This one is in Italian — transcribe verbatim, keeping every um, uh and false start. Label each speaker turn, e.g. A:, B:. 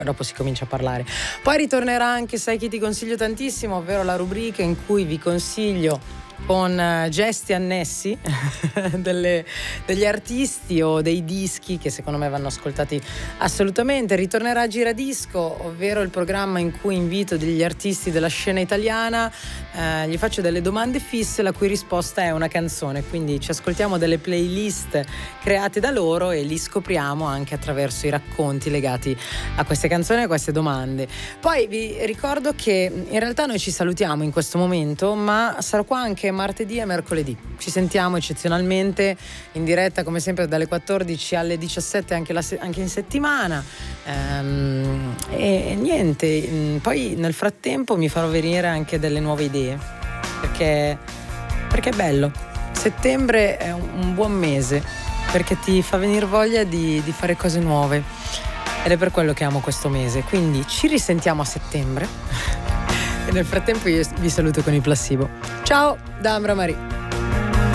A: dopo si comincia a parlare. Poi ritornerà anche Sai chi ti consiglio tantissimo, ovvero la rubrica in cui vi consiglio con gesti annessi delle, degli artisti o dei dischi che secondo me vanno ascoltati assolutamente. Ritornerà Giradisco, ovvero il programma in cui invito degli artisti della scena italiana, eh, gli faccio delle domande fisse la cui risposta è una canzone, quindi ci ascoltiamo delle playlist create da loro e li scopriamo anche attraverso i racconti legati a queste canzoni e a queste domande. Poi vi ricordo che in realtà noi ci salutiamo in questo momento, ma sarò qua anche martedì e mercoledì. Ci sentiamo eccezionalmente in diretta come sempre dalle quattordici alle diciassette anche, la se- anche in settimana, ehm, e, e niente, poi nel frattempo mi farò venire anche delle nuove idee, perché, perché è bello. Settembre è un, un buon mese perché ti fa venire voglia di, di fare cose nuove ed è per quello che amo questo mese, quindi ci risentiamo a settembre. E nel frattempo io vi saluto con il placebo. Ciao da Ambra Marie.